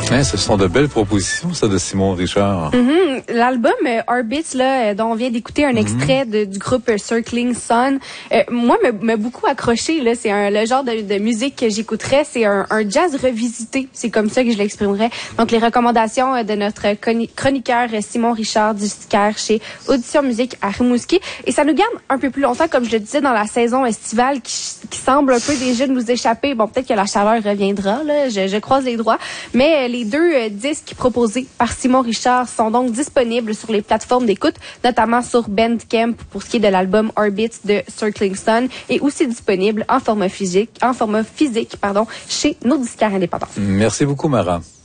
Hein, ce sont de belles propositions, ça, de Simon Richard. L'album Orbits, là, dont on vient d'écouter un extrait du groupe Circling Sun, moi, m'a beaucoup accroché. Là, c'est le genre de musique que j'écouterais. C'est un jazz revisité. C'est comme ça que je l'exprimerais. Donc, les recommandations de notre chroniqueur Simon Richard du disquaire chez Audition Musique à Rimouski. Et ça nous garde un peu plus longtemps, comme je le disais, dans la saison estivale qui semble un peu déjà nous échapper. Bon, peut-être que la chaleur reviendra, là. Je croise les doigts. Mais les deux disques proposés par Simon Richard sont donc disponibles sur les plateformes d'écoute, notamment sur Bandcamp pour ce qui est de l'album Orbits de Circling Sun, et aussi disponible en format physique, chez nos disquaires indépendants. Merci beaucoup, Mara.